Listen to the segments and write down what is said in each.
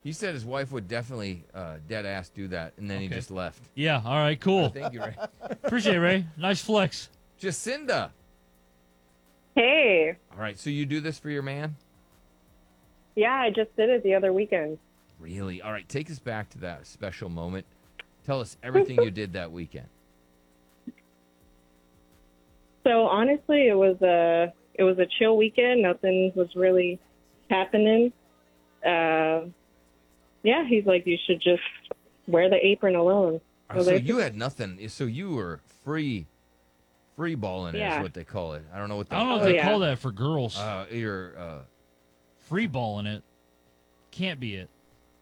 He said his wife would definitely dead ass do that, and then he Okay. just left. Yeah. All right. Cool. Thank you, Ray. Appreciate it, Ray. Nice flex. Jacinda. Hey. All right, so you do this for your man? Yeah, I just did it the other weekend. Really? All right, take us back to that special moment. Tell us everything you did that weekend. So honestly, it was a chill weekend. Nothing was really happening. Yeah, he's like, you should just wear the apron alone. So you had nothing. So you were free balling Yeah. is what they call it. I don't know what I don't know if Oh, they yeah. call that for girls. you're Free balling it. Can't be it.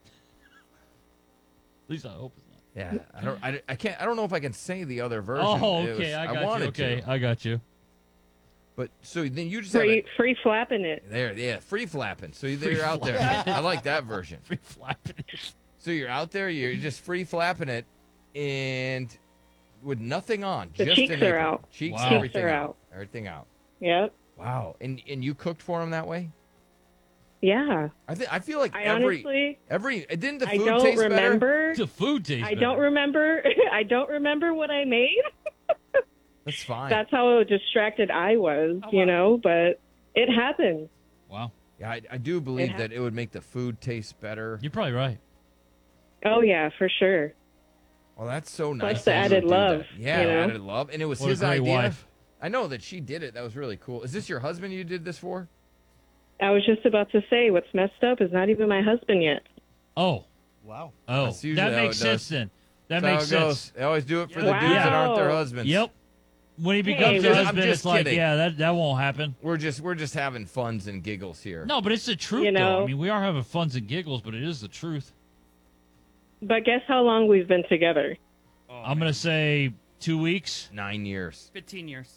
At least I hope it's not. yeah. I don't know if I can say the other version. Oh, It okay. was- I got you. wanted Okay, to. I got you. But so then you just have free flapping it. free flapping. So you're out there. I like that version. Free flapping it. So you're out there, you're just free flapping it, and with nothing on. The just cheeks an are apron. out. Cheeks, Wow. everything Cheeks are out. out. Everything out. Yep. Wow. And you cooked for him that way? Yeah. I feel like I every honestly, didn't the I food don't taste better? remember. The food tastes I better. don't remember. I don't remember what I made. That's fine. That's how distracted I was, Oh, you wow. know. But it happened. Wow. yeah, I do believe It that it would make the food taste better. You're probably right. Oh yeah, for sure. Well, that's so nice. Plus the that you added would do love, that. Yeah, you know? added love, and it was What a his great idea. wife. I know that she did it. That was really cool. Is this your husband you did this for? I was just about to say, what's messed up is not even my husband yet. Oh. Wow. Oh. That's usually That how makes it does. sense then. That That's how makes it goes. sense. They always do it for the Wow. dudes that aren't their husbands. Yep. When he becomes Hey, your I'm husband, just it's like, kidding. yeah, that won't happen. We're just having funs and giggles here. No, but it's the truth, You though. know- I mean, we are having funs and giggles, but it is the truth. But guess how long we've been together? I'm going to say 2 weeks. 9 years. 15 years.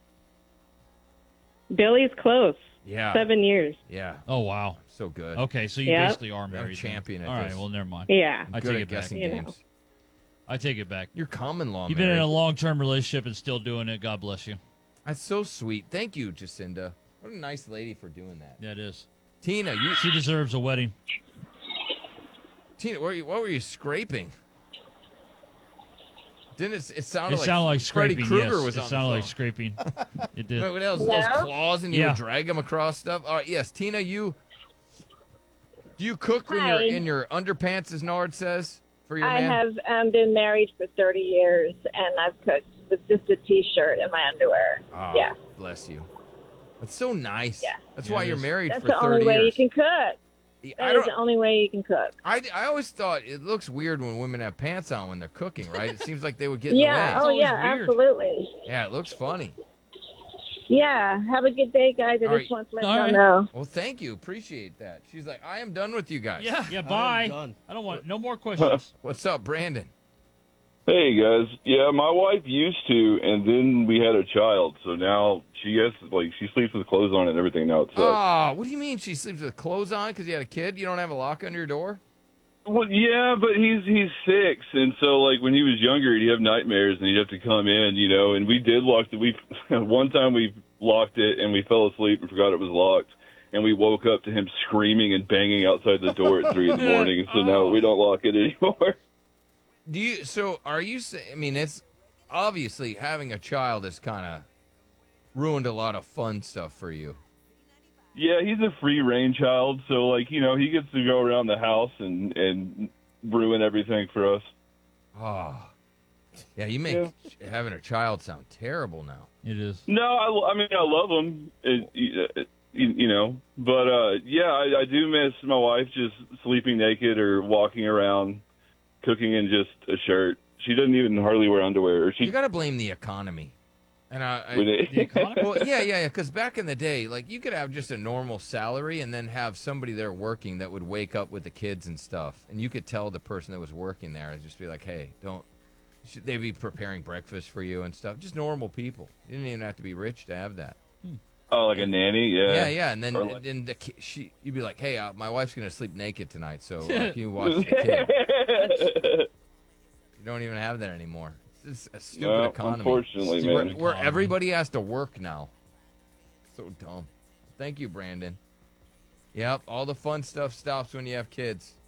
Billy's close. Yeah. 7 years. Yeah. Oh, wow. So good. Okay, so you Yep. basically are I'm married. then. champion at All right, this. well, never mind. Yeah. I Good take at it back. guessing You know. games. I take it back. You're common law You've been in married. a long-term relationship and still doing it. God bless you. That's so sweet. Thank you, Jacinda. What a nice lady for doing that. Yeah, it is. Tina, She deserves a wedding. Tina, what were you scraping? Didn't it sounded It like sounded like Freddy scraping. Krueger Yes, was it on sounded the like phone. scraping. It did. What else? Those claws, and you Yeah. would drag them across stuff. All right, yes, Tina, you. Do you cook when Hi. you're in your underpants, as Nard says, for your I man? have been married for 30 years, and I've cooked with just a T-shirt and my underwear. Oh, Yeah. bless you. That's so nice. Yeah. That's Yeah, why it you're is. married That's for the 30 only way you years. can cook. I That is don't. the only way you can cook. I always thought it looks weird when women have pants on when they're cooking, right? It seems like they would get Yeah. in Oh, the way. yeah. weird. Absolutely. Yeah, it looks funny. Yeah. Have a good day, guys. I All just right. want to let All y'all right. know. Well, thank you. Appreciate that. She's like, I am done with you guys. Yeah, I'm bye. done. I don't want no more questions. What's up, Brandon? Hey guys, yeah, my wife used to, and then we had a child, so now she has she sleeps with clothes on and everything now. It sucks. Ah, what do you mean she sleeps with clothes on because you had a kid? You don't have a lock under your door? Well, yeah, but he's 6, and so like when he was younger, he'd have nightmares, and he'd have to come in, you know. And we did lock it. We one time we locked it, and we fell asleep and forgot it was locked, and we woke up to him screaming and banging outside the door at 3 in the morning. And so now we don't lock it anymore. Do you? So are you? I mean, it's obviously having a child has kind of ruined a lot of fun stuff for you. Yeah, he's a free range child, so like you know he gets to go around the house and ruin everything for us. Oh, yeah. You make having a child sound terrible now. It is. No, I mean I love him, you know, but yeah, I do miss my wife just sleeping naked or walking around, cooking in just a shirt. She doesn't even hardly wear underwear. Or You she got to blame the economy. And with it. The economy? well, yeah. Because back in the day, like you could have just a normal salary and then have somebody there working that would wake up with the kids and stuff, and you could tell the person that was working there and just be like, "Hey, don't." Should they be preparing breakfast for you and stuff? Just normal people. You didn't even have to be rich to have that. Oh, like a nanny, yeah. Yeah, and then Or like- you'd be like, "Hey, my wife's gonna sleep naked tonight, so can you watch the kid?" You don't even have that anymore. It's just a stupid Well, economy. unfortunately, Where- man. where everybody has to work now. So dumb. Thank you, Brandon. Yep, all the fun stuff stops when you have kids.